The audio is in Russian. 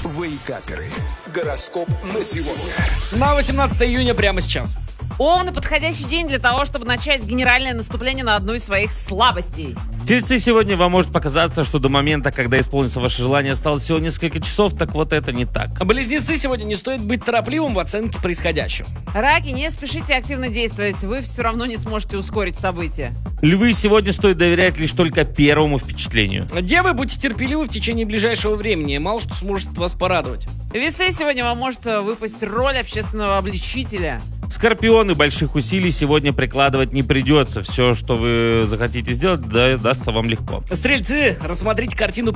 Вейкаперы. Гороскоп на сегодня. На 18 июня прямо сейчас. Овны — подходящий день для того, чтобы начать генеральное наступление на одну из своих слабостей. Тельцы, сегодня вам может показаться, что до момента, когда исполнится ваше желание, осталось всего несколько часов, так вот это не так. А близнецы, сегодня не стоит быть торопливым в оценке происходящего. Раки, не спешите активно действовать, вы все равно не сможете ускорить события. Львы, сегодня стоит доверять лишь только первому впечатлению. Девы, будьте терпеливы в течение ближайшего времени, мало что сможет вас порадовать. Весы, сегодня вам может выпасть роль общественного обличителя. Скорпионы, больших усилий сегодня прикладывать не придется. Все, что вы захотите сделать, дастся вам легко. Стрельцы, рассмотрите картину